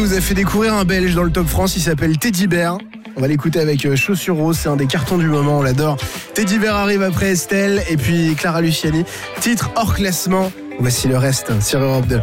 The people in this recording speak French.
Vous a fait découvrir un Belge dans le Top France, il s'appelle Teddy Bear. On va l'écouter avec Chaussures Roses, c'est un des cartons du moment, on l'adore. Teddy Bear arrive après Estelle et puis Clara Luciani. Titre hors classement, voici le reste sur Europe 2.